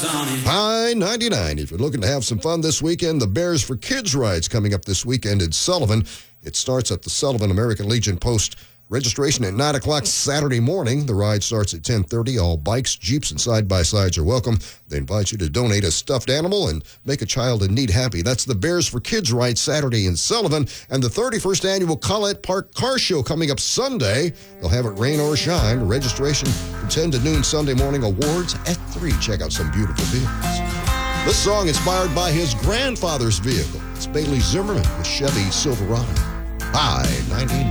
High 99. If you're looking to have some fun this weekend, the Bears for Kids rides coming up this weekend in Sullivan. It starts at the Sullivan American Legion Post. Registration at 9 o'clock Saturday morning. The ride starts at 10:30. All bikes, Jeeps, and side-by-sides are welcome. They invite you to donate a stuffed animal and make a child in need happy. That's the Bears for Kids ride Saturday in Sullivan. And the 31st annual Collette Park Car Show coming up Sunday. They'll have it rain or shine. Registration from 10 to noon Sunday morning. Awards at 3. Check out some beautiful vehicles. This song inspired by his grandfather's vehicle. It's Bailey Zimmerman with Chevy Silverado. High 99.